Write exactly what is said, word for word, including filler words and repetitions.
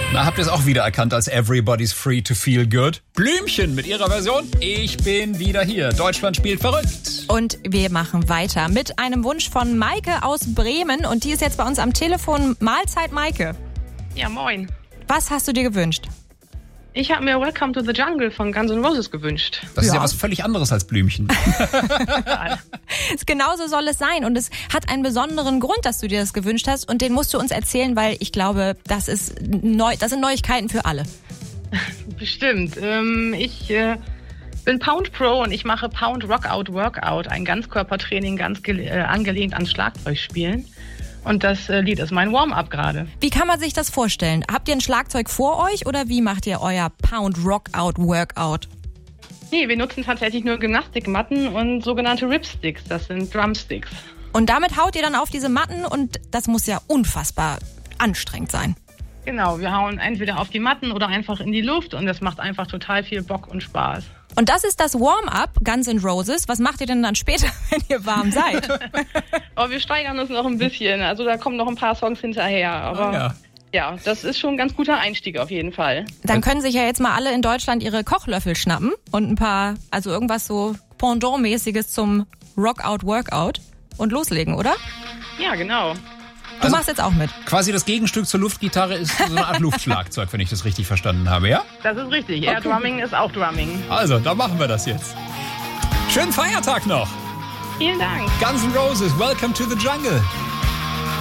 Na, habt ihr es auch wieder erkannt als Everybody's Free to Feel Good? Blümchen mit ihrer Version Ich bin wieder hier. Deutschland spielt verrückt. Und wir machen weiter mit einem Wunsch von Maike aus Bremen. Und die ist jetzt bei uns am Telefon. Mahlzeit, Maike. Ja, moin. Was hast du dir gewünscht? Ich habe mir Welcome to the Jungle von Guns N' Roses gewünscht. Das ist Ja. ja was völlig anderes als Blümchen. Genauso soll es sein. Und es hat einen besonderen Grund, dass du dir das gewünscht hast. Und den musst du uns erzählen, weil ich glaube, das ist neu, das sind Neuigkeiten für alle. Bestimmt. Ähm, ich äh, bin Pound Pro und ich mache Pound Rockout Workout, ein Ganzkörpertraining, ganz gele- äh, angelehnt an Schlagzeugspielen. Und das äh, Lied ist mein Warm-up gerade. Wie kann man sich das vorstellen? Habt ihr ein Schlagzeug vor euch oder wie macht ihr euer Pound Rockout Workout? Nee, wir nutzen tatsächlich nur Gymnastikmatten und sogenannte Ripsticks, das sind Drumsticks. Und damit haut ihr dann auf diese Matten und das muss ja unfassbar anstrengend sein. Genau, wir hauen entweder auf die Matten oder einfach in die Luft und das macht einfach total viel Bock und Spaß. Und das ist das Warm-up, Guns N' Roses. Was macht ihr denn dann später, wenn ihr warm seid? Aber wir steigern uns noch ein bisschen, also da kommen noch ein paar Songs hinterher, aber... Ah, ja. Ja, das ist schon ein ganz guter Einstieg auf jeden Fall. Dann können sich ja jetzt mal alle in Deutschland ihre Kochlöffel schnappen und ein paar, also irgendwas so Pendant-mäßiges zum Rockout-Workout und loslegen, oder? Ja, genau. Du Also- machst jetzt auch mit. Quasi das Gegenstück zur Luftgitarre ist so eine Art Luftschlagzeug, wenn ich das richtig verstanden habe, ja? Das ist richtig. Air Drumming ist auch Drumming. Also, dann machen wir das jetzt. Schönen Feiertag noch. Vielen Dank. Guns N' Roses, Welcome to the Jungle.